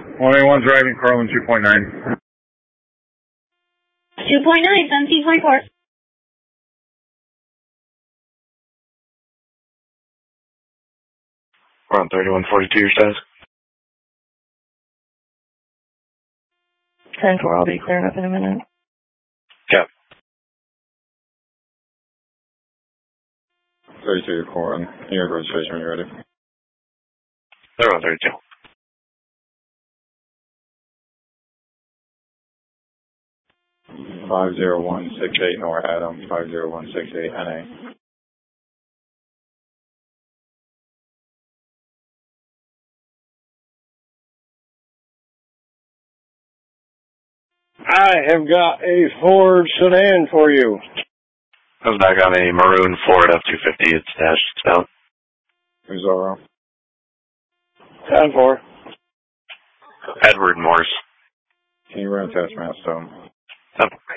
181 driving, Carlin 2.9. 2.9, 1724. We're on 3142, your status. 10-4, I'll be clearing up in a minute. Yeah. 32, Carlin. New York registration when you're ready. They're on 32. Five 50168 Nor Adam, 50168 NA. I have got a Ford sedan for you. I was back on a maroon Ford F-250. It's dashed out. Zorro. 10-4. Edward Morse. Can you run a test map, so?